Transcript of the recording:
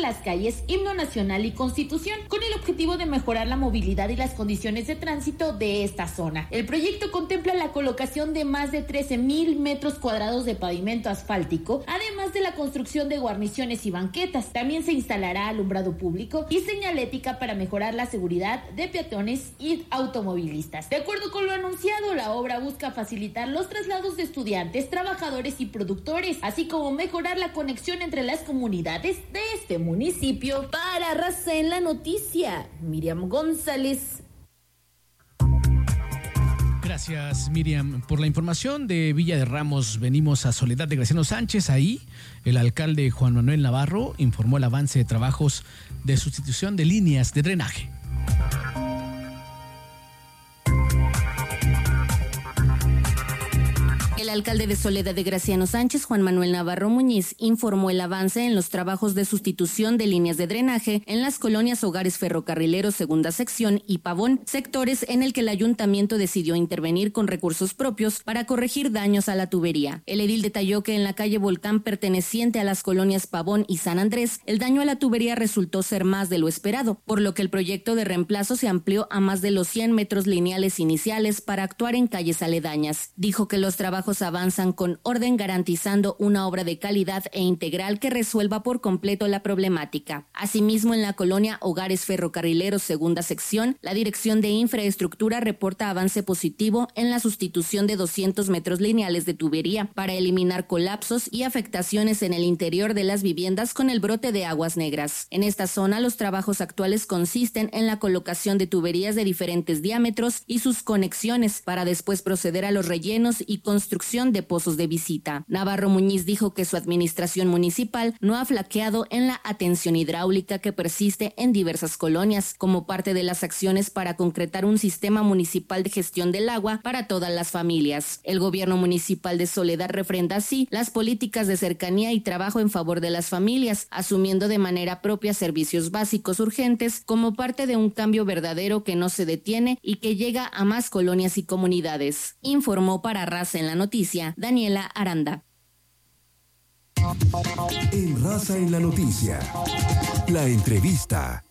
las calles Himno Nacional y Constitución, con el objetivo de mejorar la movilidad y las condiciones de tránsito de esta zona. El proyecto contempla la colocación de más de 13,000 metros cuadrados de pavimento asfáltico, además de la construcción de guarniciones y banquetas. También se instalará alumbrado público y señalética para mejorar la seguridad de peatones y automovilistas. De acuerdo con lo anunciado, la obra busca facilitar los traslados de estudiantes, trabajadores y productores, así como mejorar la conexión entre las comunidades de este municipio. Para Raza en la Noticia, Miriam González. Gracias, Miriam, por la información. De Villa de Ramos venimos a Soledad de Graciano Sánchez. Ahí el alcalde Juan Manuel Navarro informó el avance de trabajos de sustitución de líneas de drenaje. El alcalde de Soledad de Graciano Sánchez, Juan Manuel Navarro Muñiz, informó el avance en los trabajos de sustitución de líneas de drenaje en las colonias Hogares Ferrocarrileros Segunda Sección y Pavón, sectores en el que el ayuntamiento decidió intervenir con recursos propios para corregir daños a la tubería. El edil detalló que en la calle Volcán, perteneciente a las colonias Pavón y San Andrés, el daño a la tubería resultó ser más de lo esperado, por lo que el proyecto de reemplazo se amplió a más de los 100 metros lineales iniciales para actuar en calles aledañas. Dijo que los trabajos avanzan con orden, garantizando una obra de calidad e integral que resuelva por completo la problemática. Asimismo, en la colonia Hogares Ferrocarrileros Segunda Sección, la Dirección de Infraestructura reporta avance positivo en la sustitución de 200 metros lineales de tubería para eliminar colapsos y afectaciones en el interior de las viviendas con el brote de aguas negras. En esta zona, los trabajos actuales consisten en la colocación de tuberías de diferentes diámetros y sus conexiones para después proceder a los rellenos y construcción de pozos de visita. Navarro Muñiz dijo que su administración municipal no ha flaqueado en la atención hidráulica que persiste en diversas colonias, como parte de las acciones para concretar un sistema municipal de gestión del agua para todas las familias. El gobierno municipal de Soledad refrenda así las políticas de cercanía y trabajo en favor de las familias, asumiendo de manera propia servicios básicos urgentes como parte de un cambio verdadero que no se detiene y que llega a más colonias y comunidades. Informó para Raza en la Noticia, Daniela Aranda. En Raza en la Noticia, la entrevista.